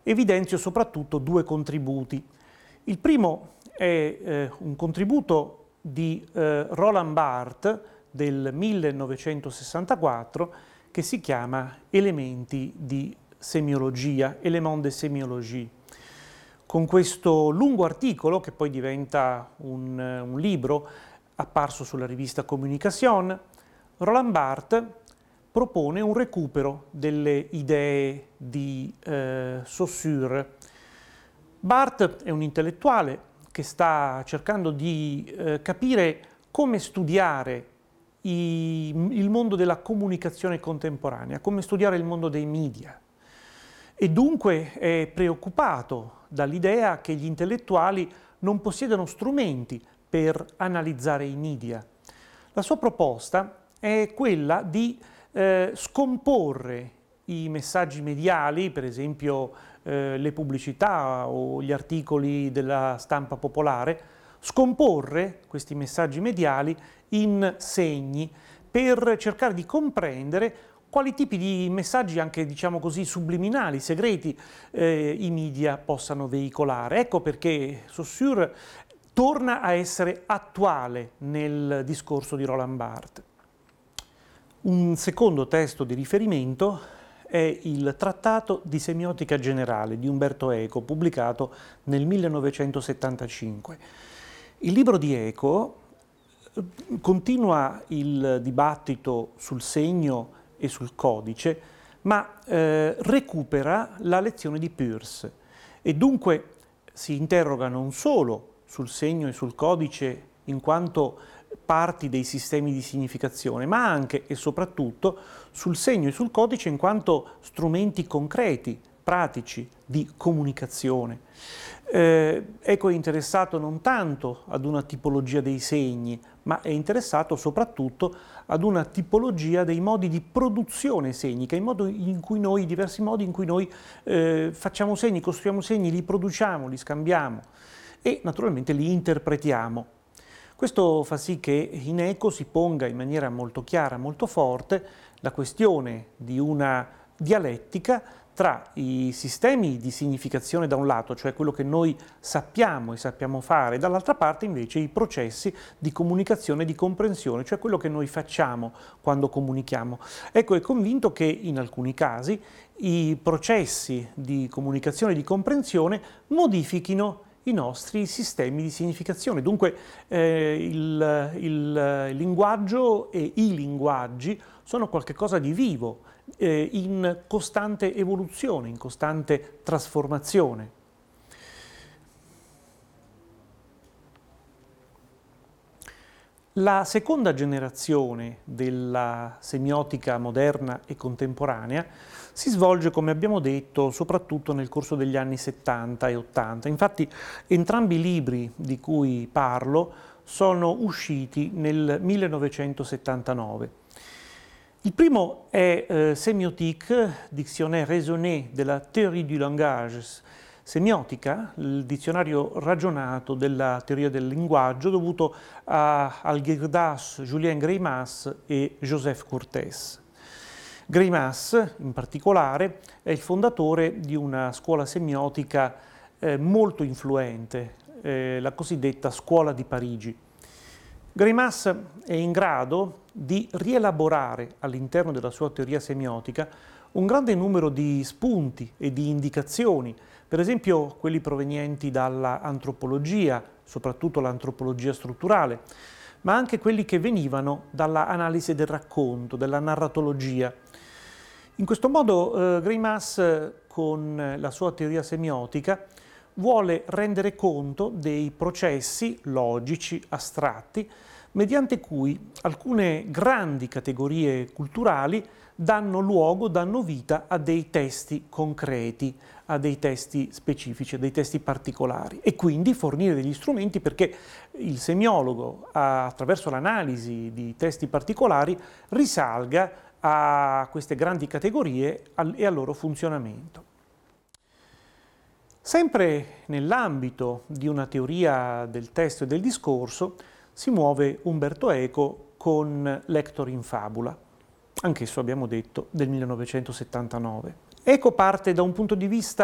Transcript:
evidenzio soprattutto due contributi. Il primo è un contributo di Roland Barthes del 1964 che si chiama Elementi di semiologia, Éléments de sémiologie. Con questo lungo articolo, che poi diventa un libro apparso sulla rivista Communication, Roland Barthes propone un recupero delle idee di Saussure. Barthes è un intellettuale che sta cercando di capire come studiare il mondo della comunicazione contemporanea, come studiare il mondo dei media. E dunque è preoccupato dall'idea che gli intellettuali non possiedano strumenti per analizzare i media. La sua proposta è quella di scomporre i messaggi mediali, per esempio le pubblicità o gli articoli della stampa popolare, scomporre questi messaggi mediali in segni per cercare di comprendere quali tipi di messaggi, anche diciamo così subliminali, segreti, i media possano veicolare. Ecco perché Saussure torna a essere attuale nel discorso di Roland Barthes. Un secondo testo di riferimento è il Trattato di semiotica generale di Umberto Eco, pubblicato nel 1975. Il libro di Eco continua il dibattito sul segno e sul codice, ma recupera la lezione di Peirce e dunque si interroga non solo sul segno e sul codice in quanto parti dei sistemi di significazione, ma anche e soprattutto sul segno e sul codice in quanto strumenti concreti, pratici di comunicazione. Eco è interessato non tanto ad una tipologia dei segni, ma è interessato soprattutto ad una tipologia dei modi di produzione segnica, diversi modi in cui noi facciamo segni, costruiamo segni, li produciamo, li scambiamo e naturalmente li interpretiamo. Questo fa sì che in Eco si ponga in maniera molto chiara, molto forte, la questione di una dialettica tra i sistemi di significazione da un lato, cioè quello che noi sappiamo e sappiamo fare, e dall'altra parte invece i processi di comunicazione e di comprensione, cioè quello che noi facciamo quando comunichiamo. Ecco, è convinto che in alcuni casi i processi di comunicazione e di comprensione modifichino i nostri sistemi di significazione. Dunque il linguaggio e i linguaggi sono qualcosa di vivo, in costante evoluzione, in costante trasformazione. La seconda generazione della semiotica moderna e contemporanea si svolge, come abbiamo detto, soprattutto nel corso degli anni 70 e 80. Infatti, entrambi i libri di cui parlo sono usciti nel 1979. Il primo è Sémiotique, dictionnaire raisonné de la théorie du langage, semiotica, il dizionario ragionato della teoria del linguaggio, dovuto a Algirdas, Julien Greimas e Joseph Courtès. Greimas, in particolare, è il fondatore di una scuola semiotica molto influente, la cosiddetta Scuola di Parigi. Greimas è in grado di rielaborare all'interno della sua teoria semiotica un grande numero di spunti e di indicazioni, per esempio quelli provenienti dalla antropologia, soprattutto l'antropologia strutturale, ma anche quelli che venivano dalla analisi del racconto, della narratologia. In questo modo Greimas, con la sua teoria semiotica, vuole rendere conto dei processi logici, astratti, mediante cui alcune grandi categorie culturali danno luogo, danno vita a dei testi concreti, a dei testi specifici, a dei testi particolari e quindi fornire degli strumenti perché il semiologo, attraverso l'analisi di testi particolari, risalga a queste grandi categorie e al loro funzionamento. Sempre nell'ambito di una teoria del testo e del discorso si muove Umberto Eco con Lector in Fabula, anch'esso abbiamo detto del 1979. Eco parte da un punto di vista